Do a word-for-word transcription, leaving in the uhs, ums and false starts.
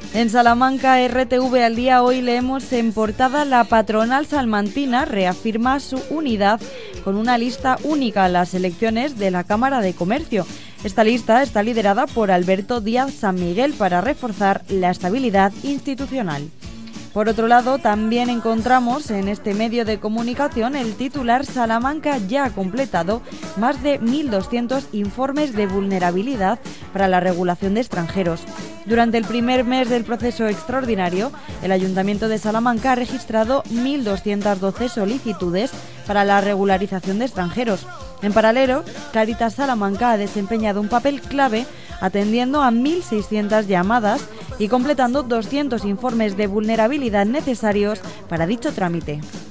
En Salamanca, R T V al día, hoy leemos en portada: la patronal salmantina reafirma su unidad con una lista única en las elecciones de la Cámara de Comercio. Esta lista está liderada por Alberto Díaz San Miguel para reforzar la estabilidad institucional. Por otro lado, también encontramos en este medio de comunicación el titular: Salamanca ya ha completado más de mil doscientos informes de vulnerabilidad para la regulación de extranjeros. Durante el primer mes del proceso extraordinario, el Ayuntamiento de Salamanca ha registrado mil doscientas doce solicitudes para la regularización de extranjeros. En paralelo, Cáritas Salamanca ha desempeñado un papel clave atendiendo a mil seiscientas llamadas y completando doscientos informes de vulnerabilidad necesarios para dicho trámite.